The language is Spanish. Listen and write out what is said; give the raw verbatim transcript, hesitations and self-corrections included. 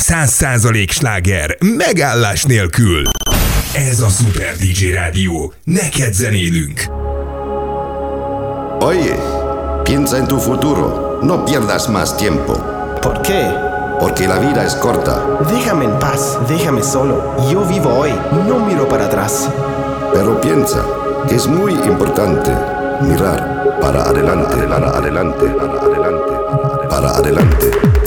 száz százalék sláger, megállás nélkül. Ez a Super dé dzsé Rádió. Neked zenélünk. Oye, piensa en tu futuro. No pierdas más tiempo. ¿Por qué? Porque la vida es corta. Déjame en paz, déjame solo. Yo vivo hoy, no miro para atrás. Pero piensa que es muy importante mirar para adelante, para adelante, para adelante, para adelante.